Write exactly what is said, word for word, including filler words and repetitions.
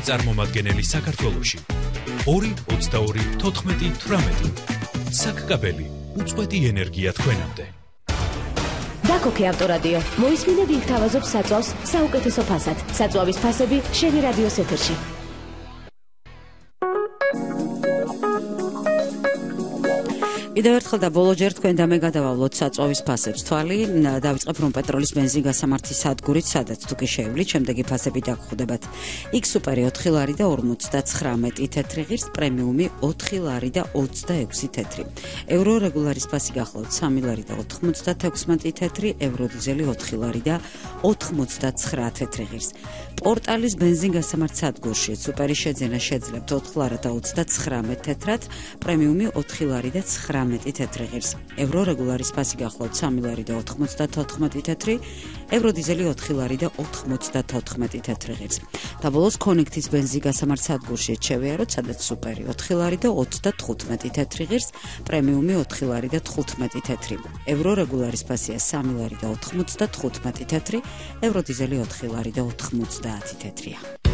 წარმომადგენელი საქართველოში. ორი ოცდაორი თოთხმეტი თვრამეტი. საკკაბელი, უწყვეტი ენერგია თქვენამდე. დაკოქე ავტორადიო. მოისმინე ვინ გთავაზობს საწვავს საუკეთესო ფასად. საწვავის ფასები შენი რადიოს ეთერში. კიდევ ერთხელ და ბოლოჯერ თქვენ და მე გადავავლოთ საწვავის ფასებს თვალი. დავიწყებ რომ პეტროლის ბენზინგასამართის სადგურით, სადაც თუ კი შეევლით, შემდეგი ფასები დაგხვდებათ. X სუპერი ოთხი ლარი და ორმოცდაცხრამეტი თეთრი ღირს, პრემიუმი ოთხი ლარი და ოცდაექვსი თეთრი. ევრო რეგულარის ფასი გახლავთ სამი ლარი და ოთხმოცდათექვსმეტი თეთრი, ევრო დიზელი ოთხი ლარი და ოთხმოცდაცხრა თეთრი ღირს. პორტალის ბენზინგასამართ სადგურში სუპერი შეძენა შეძლებთ ოთხ ლარი და ოცდაცხრამეტ თეთრად, პრემიუმი ოთხი ლარი და ცხრამეტი თეთრი ღირს. ევრო რეგულარის ფასი გახლავთ სამი ლარი და ოთხმოცდათოთხმეტი თეთრი, ევრო დიზელი ოთხი ლარი და ოთხმოცდათოთხმეტი თეთრი ღირს. და ბოლოს კონექტის ბენზინგასამართ სადგურში შევიაროთ, სადაც სუპერი ოთხი ლარი და ოცდათხუთმეტი თეთრი ღირს, პრემიუმი ოთხი ლარი და თხუთმეტი თეთრი. ევრო რეგულარის ფასია სამი ლარი და ოთხმოცდათხუთმეტი თეთრი, ევრო დიზელი ოთხი ლარი და ოთხმოცდაათი თეთრია.